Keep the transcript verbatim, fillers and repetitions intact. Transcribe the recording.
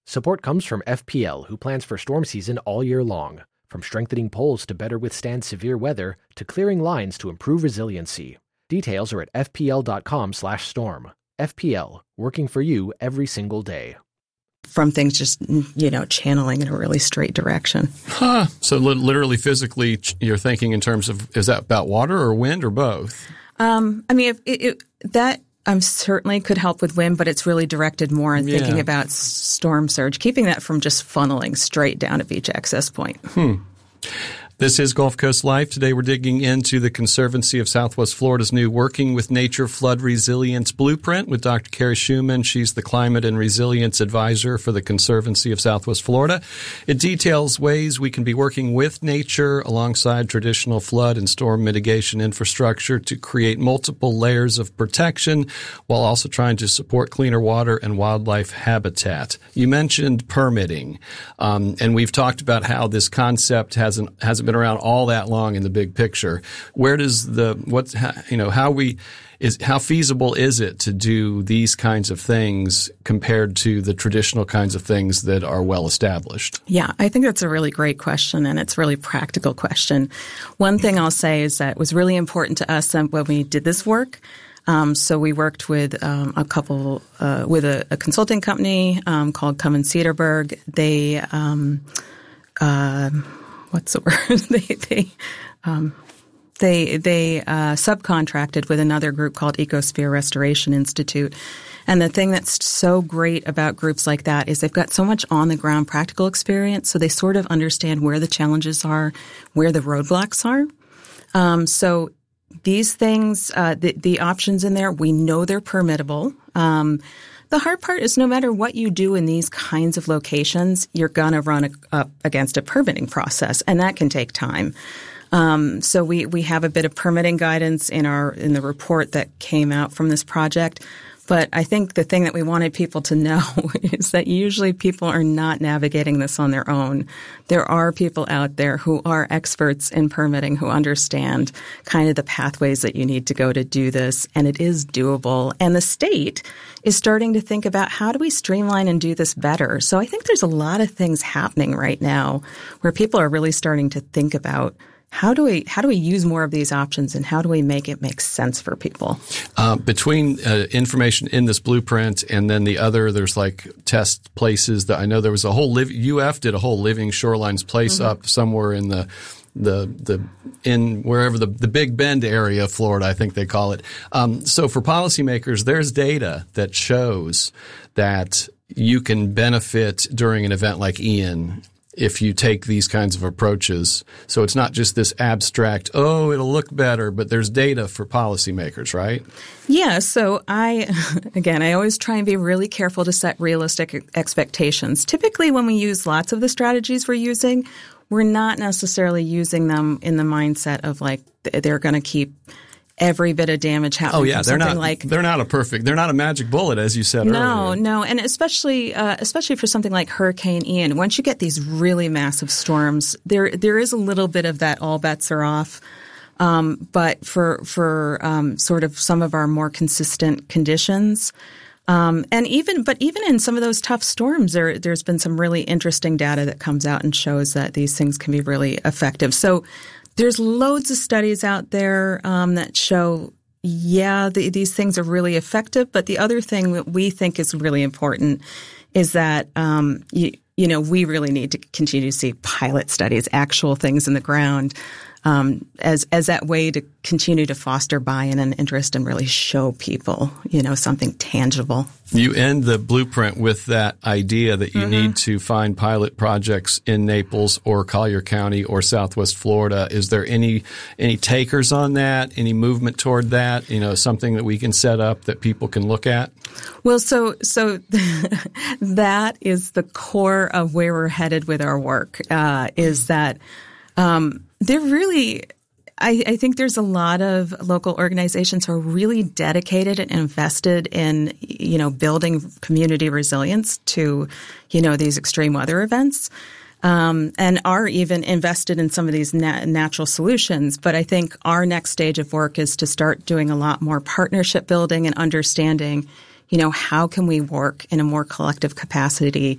Support comes from F P L, who plans for storm season all year long. From strengthening poles to better withstand severe weather, to clearing lines to improve resiliency. Details are at f p l dot com slash storm. F P L, working for you every single day. From things just, you know, channeling in a really straight direction. Huh. So li- literally, physically, you're thinking in terms of, is that about water or wind or both? Um, I mean, if it, it, that um, certainly could help with wind, but it's really directed more on Yeah. thinking about s- storm surge, keeping that from just funneling straight down to beach access point. Hmm. This is Gulf Coast Life. Today we're digging into the Conservancy of Southwest Florida's new Working with Nature Flood Resilience Blueprint with Doctor Carrie Schumann. She's the Climate and Resilience Advisor for the Conservancy of Southwest Florida. It details ways we can be working with nature alongside traditional flood and storm mitigation infrastructure to create multiple layers of protection while also trying to support cleaner water and wildlife habitat. You mentioned permitting, um, and we've talked about how this concept hasn't hasn't been around all that long in the big picture. Where does the what you know how we is how feasible is it to do these kinds of things compared to the traditional kinds of things that are well established? Yeah, I think that's a really great question, and it's a really practical question. One thing I'll say is that it was really important to us when we did this work. Um, so we worked with um, a couple uh, with a, a consulting company um, called Cummins Cedarburg. They um, uh, What's the word? they they um, they they uh, subcontracted with another group called Ecosphere Restoration Institute. And the thing that's so great about groups like that is they've got so much on the ground practical experience, so they sort of understand where the challenges are, where the roadblocks are. Um, so these things, uh, the, the options in there, we know they're permittable. Um, The hard part is no matter what you do in these kinds of locations, you're going to run a, up against a permitting process, and that can take time. Um, so we, we have a bit of permitting guidance in our in the report that came out from this project. But I think the thing that we wanted people to know is that usually people are not navigating this on their own. There are people out there who are experts in permitting who understand kind of the pathways that you need to go to do this, and it is doable. And the state is starting to think about how do we streamline and do this better. So I think there's a lot of things happening right now where people are really starting to think about How do we how do we use more of these options, and how do we make it make sense for people? Uh, between uh, information in this blueprint and then the other, there's like test places that I know there was a whole live, U F did a whole Living Shorelines place mm-hmm. up somewhere in the the the in wherever the the Big Bend area of Florida, I think they call it. Um, so for policymakers, there's data that shows that you can benefit during an event like Ian if you take these kinds of approaches. So it's not just this abstract, oh, it'll look better, but there's data for policymakers, right? Yeah. So I, again, I always try and be really careful to set realistic expectations. Typically when we use lots of the strategies we're using, we're not necessarily using them in the mindset of like they're going to keep every bit of damage happening. Oh yeah, they're not like, they're not a perfect they're not a magic bullet, as you said no, earlier. No, no, and especially uh, especially for something like Hurricane Ian, once you get these really massive storms, there there is a little bit of that all bets are off. Um, but for for um, sort of some of our more consistent conditions, um, and even but even in some of those tough storms, there there's been some really interesting data that comes out and shows that these things can be really effective. So. There's loads of studies out there um, that show, yeah, the, these things are really effective. But the other thing that we think is really important is that, um, you, you know, we really need to continue to see pilot studies, actual things in the ground, um, as as that way to continue to foster buy-in and interest and really show people, you know, something tangible. You end the blueprint with that idea that you mm-hmm. need to find pilot projects in Naples or Collier County or Southwest Florida. Is there any any takers on that? Any movement toward that? You know, something that we can set up that people can look at? Well, so so that is the core of where we're headed with our work. Uh, is that um, they're really. I, I think there's a lot of local organizations who are really dedicated and invested in, you know, building community resilience to, you know, these extreme weather events, um, and are even invested in some of these na- natural solutions. But I think our next stage of work is to start doing a lot more partnership building and understanding, you know, how can we work in a more collective capacity